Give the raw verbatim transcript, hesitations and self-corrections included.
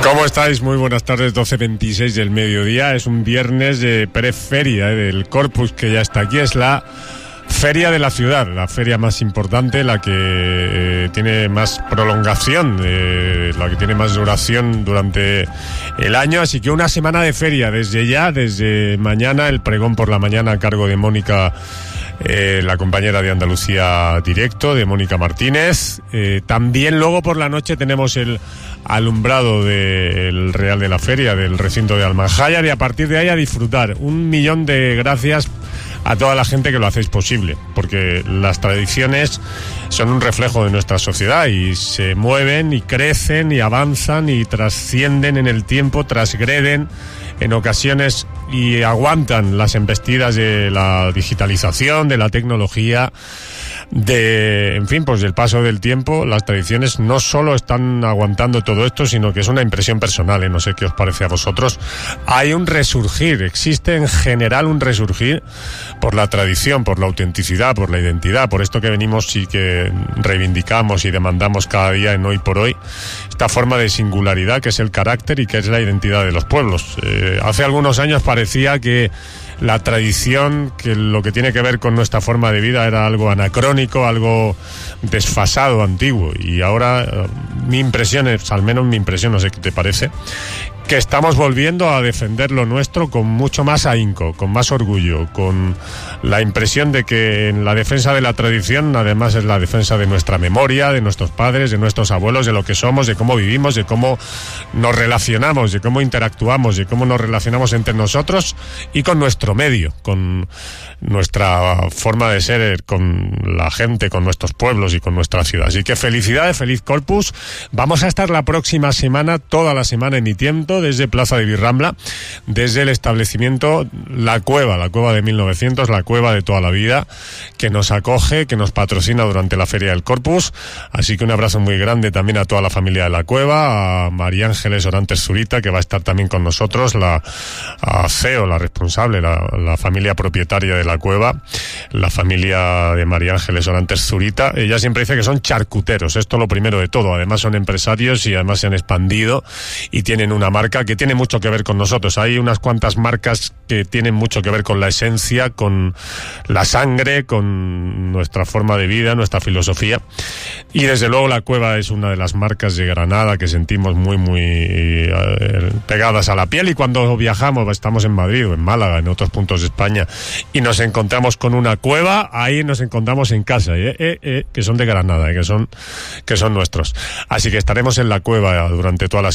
¿Cómo estáis? Muy buenas tardes, doce veintiséis del mediodía. Es un viernes de preferia, ¿eh? del Corpus, que ya está aquí. Es la feria de la ciudad, la feria más importante, la que eh, tiene más prolongación, eh, la que tiene más duración durante el año. Así que una semana de feria desde ya, desde mañana, el pregón por la mañana a cargo de Mónica, eh, la compañera de Andalucía Directo, de Mónica Martínez. Eh, también luego por la noche tenemos el alumbrado del Real de la Feria, del recinto de Almanjayar, y a partir de ahí a disfrutar. Un millón de gracias a toda la gente que lo hacéis posible, porque las tradiciones son un reflejo de nuestra sociedad y se mueven y crecen y avanzan y trascienden en el tiempo, transgreden en ocasiones y aguantan las embestidas de la digitalización, de la tecnología, de, en fin, pues del paso del tiempo. Las tradiciones no solo están aguantando todo esto, sino que es una impresión personal, ¿eh? No sé qué os parece a vosotros. Hay un resurgir, existe en general un resurgir por la tradición, por la autenticidad, por la identidad, por esto que venimos y que reivindicamos y demandamos cada día en Hoy por Hoy, esta forma de singularidad que es el carácter y que es la identidad de los pueblos. Eh, hace algunos años parecía que la tradición, que lo que tiene que ver con nuestra forma de vida era algo anacrónico, algo desfasado, antiguo, y ahora eh, mi impresión es, al menos mi impresión, no sé qué te parece, que estamos volviendo a defender lo nuestro con mucho más ahínco, con más orgullo, con la impresión de que en la defensa de la tradición además es la defensa de nuestra memoria, de nuestros padres, de nuestros abuelos, de lo que somos, de cómo vivimos, de cómo nos relacionamos, de cómo interactuamos, de cómo nos relacionamos entre nosotros y con nuestro medio, con nuestra forma de ser, con la gente, con nuestros pueblos y con nuestra ciudad. Así que felicidades, feliz Corpus. Vamos a estar la próxima semana, toda la semana emitiendo desde Plaza de Birrambla, desde el establecimiento La Cueva, la Cueva de mil novecientos, la cueva de toda la vida, que nos acoge, que nos patrocina durante la Feria del Corpus. Así que un abrazo muy grande también a toda la familia de La Cueva, a María Ángeles Orantes Zurita, que va a estar también con nosotros, la a C E O, la responsable, la, la familia propietaria de La Cueva, la familia de María Ángeles Orantes Zurita. Ella siempre dice que son charcuteros, esto lo primero de todo. Además son empresarios y además se han expandido y tienen una marca que tiene mucho que ver con nosotros. Hay unas cuantas marcas que tienen mucho que ver con la esencia, con la sangre, con nuestra forma de vida, nuestra filosofía. Y desde luego La Cueva es una de las marcas de Granada que sentimos muy, muy eh, pegadas a la piel. Y cuando viajamos, estamos en Madrid o en Málaga, en otros puntos de España, y nos encontramos con una cueva, ahí nos encontramos en casa, eh, eh, eh, que son de Granada, eh, que son, que son nuestros. Así que estaremos en La Cueva durante toda la